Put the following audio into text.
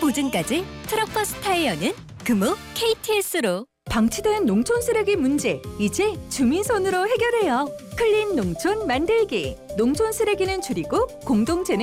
보증까지 트럭버스 타이어는 금호 KTS로. 방치된 농촌 쓰레기 문제, 이제 주민 손으로 해결해요. 클린 농촌 만들기. 농촌 쓰레기는 줄이고 공동체는